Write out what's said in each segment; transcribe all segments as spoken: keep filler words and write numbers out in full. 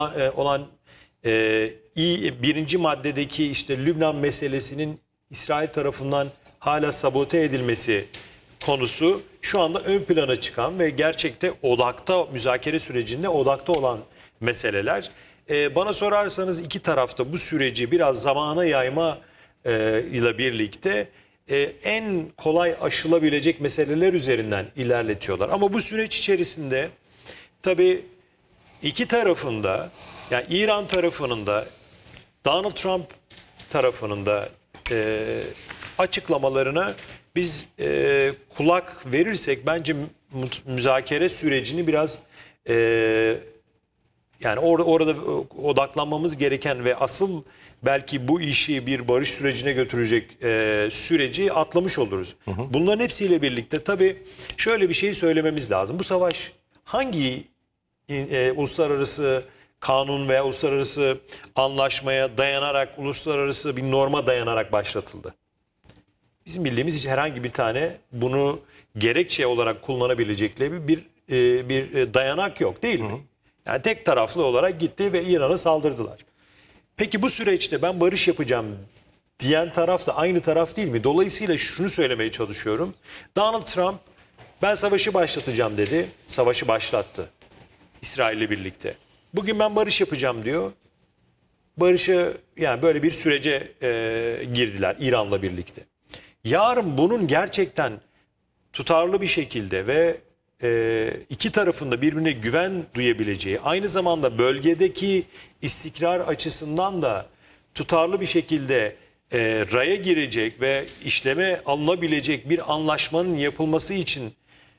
e, olan e, iyi birinci maddedeki işte Lübnan meselesinin İsrail tarafından hala sabote edilmesi konusu şu anda ön plana çıkan ve gerçekte odakta, müzakere sürecinde odakta olan meseleler. E, bana sorarsanız iki tarafta bu süreci biraz zamana yayma e, ile birlikte e, en kolay aşılabilecek meseleler üzerinden ilerletiyorlar. Ama bu süreç içerisinde tabii İki tarafında, yani İran tarafının da Donald Trump tarafının da e, açıklamalarına biz e, kulak verirsek bence müzakere sürecini biraz e, yani or orada odaklanmamız gereken ve asıl belki bu işi bir barış sürecine götürecek e, süreci atlamış oluruz. Hı hı. Bunların hepsiyle birlikte tabii şöyle bir şey söylememiz lazım. Bu savaş hangi E, uluslararası kanun veya uluslararası anlaşmaya dayanarak, uluslararası bir norma dayanarak başlatıldı? Bizim bildiğimiz hiç herhangi bir tane bunu gerekçe olarak kullanabilecekleri bir bir, bir dayanak yok, değil mi? Hı hı. Yani tek taraflı olarak gitti ve İran'a saldırdılar. Peki bu süreçte ben barış yapacağım diyen taraf da aynı taraf değil mi? Dolayısıyla şunu söylemeye çalışıyorum. Donald Trump ben savaşı başlatacağım dedi. Savaşı başlattı. İsrail'le birlikte. Bugün ben barış yapacağım diyor. Barışı yani böyle bir sürece e, girdiler İran'la birlikte. Yarın bunun gerçekten tutarlı bir şekilde ve e, iki tarafında birbirine güven duyabileceği, aynı zamanda bölgedeki istikrar açısından da tutarlı bir şekilde e, raya girecek ve işleme alınabilecek bir anlaşmanın yapılması için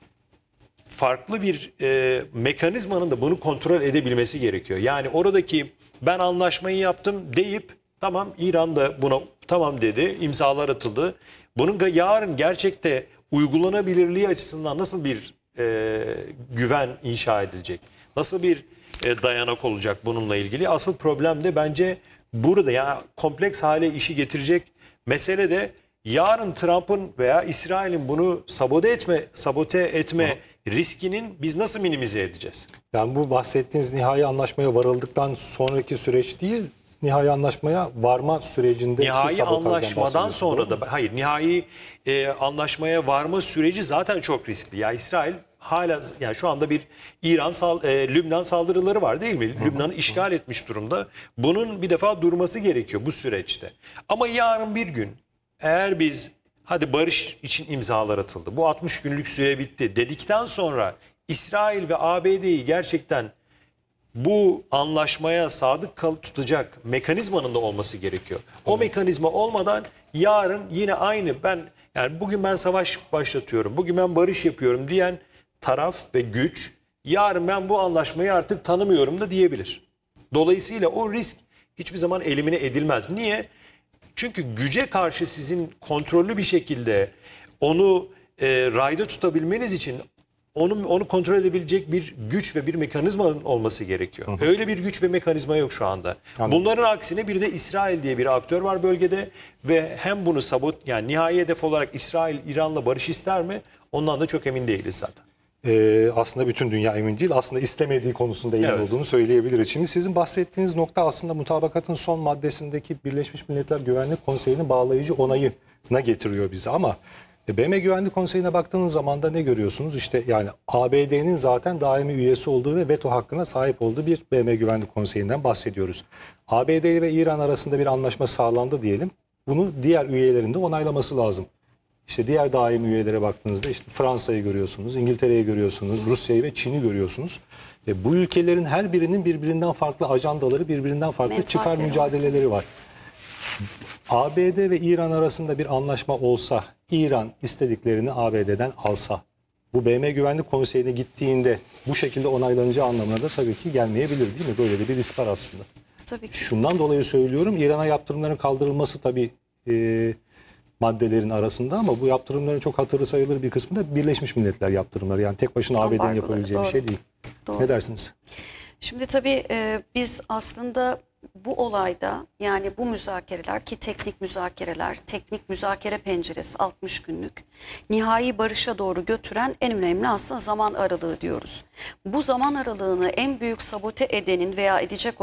farklı bir e, mekanizmanın da bunu kontrol edebilmesi gerekiyor. Yani oradaki ben anlaşmayı yaptım deyip tamam İran da buna tamam dedi, imzalar atıldı. Bunun yarın gerçekte uygulanabilirliği açısından nasıl bir e, güven inşa edilecek? Nasıl bir e, dayanak olacak bununla ilgili? Asıl problem de bence burada, yani kompleks hale işi getirecek mesele de yarın Trump'ın veya İsrail'in bunu sabote etme, sabote etme Hı. riskinin biz nasıl minimize edeceğiz? Yani bu bahsettiğiniz nihai anlaşmaya varıldıktan sonraki süreç değil, nihai anlaşmaya varma sürecinde nihai anlaşmadan sonra da hayır, nihai e, anlaşmaya varma süreci zaten çok riskli. Ya İsrail hala, yani şu anda bir İran sal, e, Lübnan saldırıları var değil mi? Lübnan'ı işgal etmiş durumda. Bunun bir defa durması gerekiyor bu süreçte. Ama yarın bir gün eğer biz hadi barış için imzalar atıldı, bu altmış günlük süre bitti dedikten sonra İsrail ve A B D'yi gerçekten bu anlaşmaya sadık kal tutacak mekanizmanın da olması gerekiyor. O mekanizma olmadan yarın yine aynı ben yani bugün ben savaş başlatıyorum, bugün ben barış yapıyorum diyen taraf ve güç yarın ben bu anlaşmayı artık tanımıyorum da diyebilir. Dolayısıyla o risk hiçbir zaman elimine edilmez. Niye? Çünkü güce karşı sizin kontrollü bir şekilde onu e, rayda tutabilmeniz için onu onu kontrol edebilecek bir güç ve bir mekanizmanın olması gerekiyor. Hı hı. Öyle bir güç ve mekanizma yok şu anda. Anladım. Bunların aksine bir de İsrail diye bir aktör var bölgede ve hem bunu sabot yani nihai hedef olarak İsrail İran'la barış ister mi? Ondan da çok emin değiliz zaten. Ee, aslında bütün dünya emin değil. Aslında istemediği konusunda emin evet. olduğunu söyleyebiliriz. Şimdi sizin bahsettiğiniz nokta aslında mutabakatın son maddesindeki Birleşmiş Milletler Güvenlik Konseyi'nin bağlayıcı onayına getiriyor bizi. Ama B M Güvenlik Konseyi'ne baktığınız zaman da ne görüyorsunuz? İşte yani A B D'nin zaten daimi üyesi olduğu ve veto hakkına sahip olduğu bir B M Güvenlik Konseyi'nden bahsediyoruz. A B D ve İran arasında bir anlaşma sağlandı diyelim. Bunu diğer üyelerin de onaylaması lazım. İşte diğer daimi üyelere baktığınızda işte Fransa'yı görüyorsunuz, İngiltere'yi görüyorsunuz, Rusya'yı ve Çin'i görüyorsunuz. E bu ülkelerin her birinin birbirinden farklı ajandaları, birbirinden farklı Menfaat çıkar mücadeleleri var. A B D ve İran arasında bir anlaşma olsa, İran istediklerini A B D'den alsa, bu B M Güvenlik Konseyi'ne gittiğinde bu şekilde onaylanacağı anlamına da tabii ki gelmeyebilir değil mi? Böyle de bir risk var aslında. Tabii ki. Şundan dolayı söylüyorum, İran'a yaptırımların kaldırılması tabii e, maddelerin arasında ama bu yaptırımların çok hatırı sayılır bir kısmı da Birleşmiş Milletler yaptırımları. Yani tek başına A B D'nin yapabileceği doğru. bir şey değil. Doğru. Ne dersiniz? Şimdi tabii e, biz aslında bu olayda, yani bu müzakereler, ki teknik müzakereler, teknik müzakere penceresi altmış günlük, nihai barışa doğru götüren en önemli aslında zaman aralığı diyoruz. Bu zaman aralığını en büyük sabote edenin veya edecek